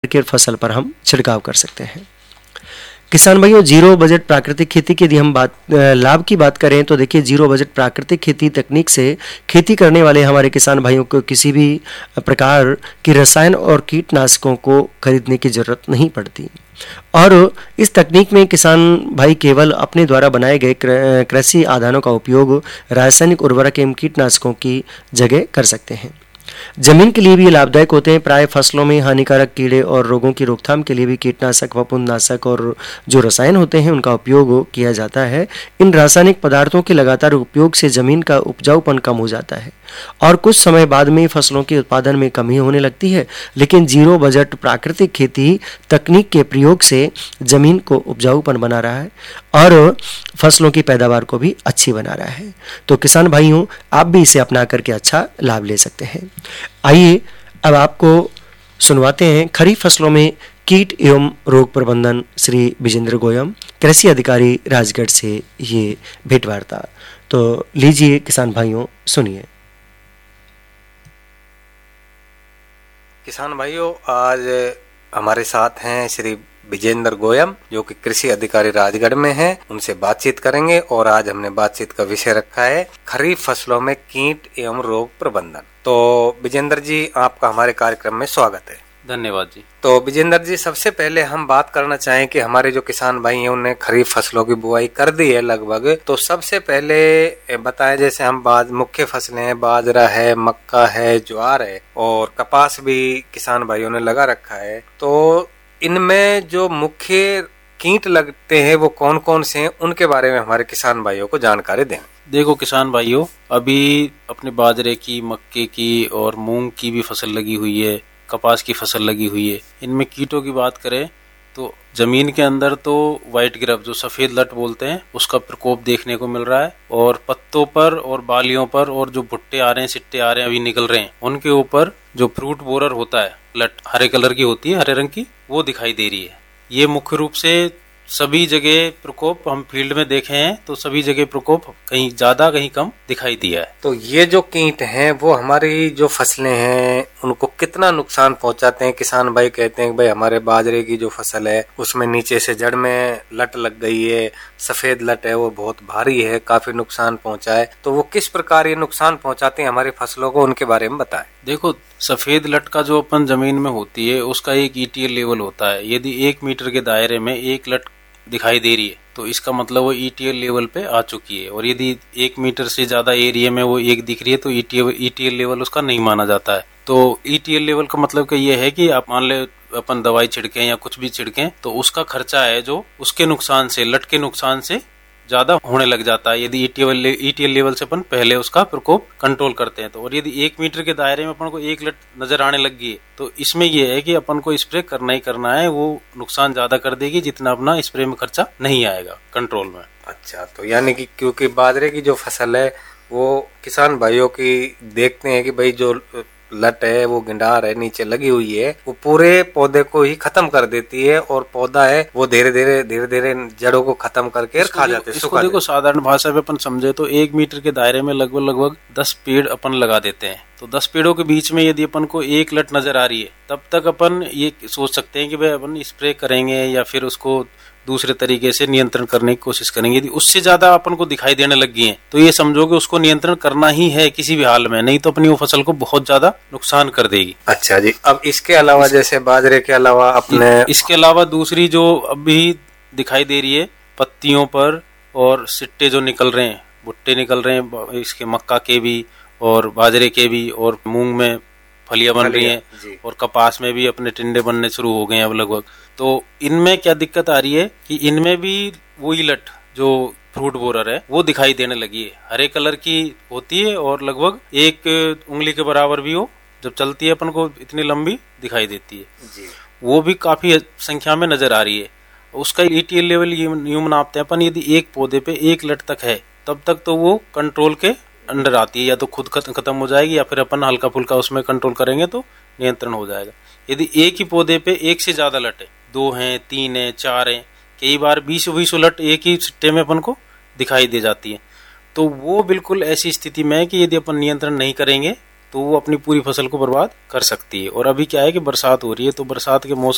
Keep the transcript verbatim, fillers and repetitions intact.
के फसल पर हम छिड़काव कर सकते हैं। किसान भाइयों, जीरो बजट प्राकृतिक खेती की यदि हम बात लाभ की बात करें तो देखिए, जीरो बजट प्राकृतिक खेती तकनीक से खेती करने वाले हमारे किसान भाइयों को किसी भी प्रकार की रसायन और कीटनाशकों को खरीदने की जरूरत नहीं पड़ती और इस तकनीक में किसान भाई केवल अपने द्वारा बनाए गए कृषि आधानों का उपयोग रासायनिक उर्वरक एवं कीटनाशकों की जगह कर सकते हैं। जमीन के लिए भी लाभदायक होते हैं। प्राय फसलों में हानिकारक कीड़े और रोगों की रोकथाम के लिए भी कीटनाशक, फफूंदनाशक और जो रसायन होते हैं उनका उपयोग किया जाता है। इन रासायनिक पदार्थों के लगातार उपयोग से जमीन का उपजाऊपन कम हो जाता है और कुछ समय बाद में फसलों के उत्पादन में कमी होने लगती है। लेकिन जीरो बजट प्राकृतिक खेती तकनीक के प्रयोग से जमीन को उपजाऊपन बना रहा है और फसलों की पैदावार को भी अच्छी बना रहा है। तो किसान भाइयों, आप भी इसे अपना करके अच्छा लाभ ले सकते हैं। आइए अब आपको सुनवाते हैं खरीफ फसलों में कीट एवं रोग प्रबंधन श्री विजेंद्र गोयम, कृषि अधिकारी राजगढ़ से ये भेंटवार्ता। तो लीजिए किसान भाइयों, सुनिए। किसान भाइयों, आज हमारे साथ हैं श्री विजेंद्र गोयम, जो कि कृषि अधिकारी राजगढ़ में हैं। उनसे बातचीत करेंगे और आज हमने बातचीत का विषय रखा है खरीफ फसलों में कीट एवं रोग प्रबंधन। तो विजेंद्र जी, आपका हमारे कार्यक्रम में स्वागत है। धन्यवाद जी। तो विजेंद्र जी, सबसे पहले हम बात करना चाहें कि हमारे जो किसान भाई हैं उन्हें खरीफ फसलों की बुआई कर दी है लगभग, तो सबसे पहले बताएं, जैसे हम बाज मुख्य फसलें हैं, बाजरा है, मक्का है, ज्वार है और कपास भी किसान भाइयों ने लगा रखा है, तो इनमें जो मुख्य कीट लगते हैं वो कौन कौन से हैं, उनके बारे में हमारे किसान भाइयों को जानकारी दें। देखो किसान भाइयों, अभी अपने बाजरे की, मक्के की और मूंग की भी फसल लगी हुई है, कपास की फसल लगी हुई है। इनमें कीटों की बात करें तो जमीन के अंदर तो व्हाइट ग्रब, जो सफेद लट बोलते हैं, उसका प्रकोप देखने को मिल रहा है और पत्तों पर और बालियों पर और जो भुट्टे आ रहे हैं, सिट्टे आ रहे हैं, अभी निकल रहे हैं, उनके ऊपर जो फ्रूट बोरर होता है, लट हरे कलर की होती है, हरे रंग की, वो दिखाई दे रही है। ये मुख्य रूप से सभी जगह प्रकोप हम फील्ड में देखे हैं, तो सभी जगह प्रकोप कहीं ज्यादा कहीं कम दिखाई दिया है। तो ये जो कीट हैं वो हमारी जो फसलें हैं उनको कितना नुकसान पहुंचाते हैं? किसान भाई कहते हैं कि भाई हमारे बाजरे की जो फसल है उसमें नीचे से जड़ में लट लग गई है, सफेद लट है, वो बहुत भारी है, काफी नुकसान पहुंचाए, तो वो किस प्रकार ये नुकसान पहुंचाते हैं हमारी फसलों को, उनके बारे में बताएं। देखो, सफेद लट का जो अपन जमीन में होती है उसका एक ईटीएल लेवल होता है। यदि एक मीटर के दायरे में एक लट दिखाई दे रही है तो इसका मतलब वो ईटीएल लेवल पे आ चुकी है, और यदि एक मीटर से ज्यादा एरिया में वो एक दिख रही है तो ईटीएल ईटीएल लेवल उसका नहीं माना जाता है। तो ईटीएल लेवल का मतलब का ये है कि आप मान ले अपन दवाई छिड़कें या कुछ भी छिड़कें तो उसका खर्चा है जो उसके नुकसान से, लट के नुकसान से ज्यादा होने लग जाता है यदि ईटीएल ईटीएल लेवल से अपन पहले उसका प्रकोप कंट्रोल करते हैं तो। और यदि एक मीटर के दायरे में अपन को एक लट नजर आने लग गई तो इसमें यह है कि अपन को स्प्रे करना ही करना है, वो नुकसान ज्यादा कर देगी जितना अपना स्प्रे में खर्चा नहीं आएगा कंट्रोल में। अच्छा, तो यानी कि क्योंकि बाजरे की जो फसल है वो किसान भाइयों की देखते हैं कि भाई जो लट है वो गिंडार है नीचे लगी हुई है, वो पूरे पौधे को ही खत्म कर देती है और पौधा है वो धीरे धीरे धीरे धीरे जड़ों को खत्म करके खा जाते हैं। इसको देखो, साधारण भाषा में अपन समझे तो एक मीटर के दायरे में लगभग लगभग दस पेड़ अपन लगा देते हैं, तो दस पेड़ों के बीच में यदि अपन को एक लट नजर आ रही है तब तक अपन ये सोच सकते हैं कि भाई अपन स्प्रे करेंगे या फिर उसको दूसरे तरीके से नियंत्रण करने की कोशिश करेंगे। यदि उससे ज्यादा अपन को दिखाई देने लग गई है तो ये समझो कि उसको नियंत्रण करना ही है किसी भी हाल में, नहीं तो अपनी वो फसल को बहुत ज्यादा नुकसान कर देगी। अच्छा जी, अब इसके अलावा जैसे बाजरे के अलावा अपने इसके अलावा दूसरी जो अभी दिखाई दे रही है पत्तियों पर और सिट्टे जो निकल रहे हैं, भुट्टे निकल रहे हैं, इसके मक्का के भी और बाजरे के भी, और मूंग में फलियां बन रही हैं और कपास में भी अपने टिंडे बनने शुरू हो गए हैं अब लगभग। तो इनमें क्या दिक्कत आ रही है कि इनमें भी वही लट जो फ्रूट बोरर है वो दिखाई देने लगी है, हरे कलर की होती है और लगभग एक उंगली के बराबर भी हो, जब चलती है अपन को इतनी लंबी दिखाई देती है जी। वो भी काफी संख्या में नजर आ रही है। उसका ईटीएल लेवल यूं नापते हैं अपन, यदि एक पौधे पे एक लट तक है तब तक तो वो कंट्रोल के अंडर आती है, या तो खुद खत्म हो जाएगी या फिर अपन हल्का फुल्का उसमें कंट्रोल करेंगे तो नियंत्रण हो जाएगा। यदि एक ही पौधे पे एक से ज्यादा लट है, दो हैं, तीन है, चार हैं, कई बार बीस बीस लट एक ही सिट्टे में अपन को दिखाई दे जाती है, तो वो बिल्कुल ऐसी स्थिति में है कि यदि अपन नियंत्रण नहीं करेंगे तो वो अपनी पूरी फसल को बर्बाद कर सकती है। और अभी क्या है कि बरसात हो रही है, तो बरसात के मौसम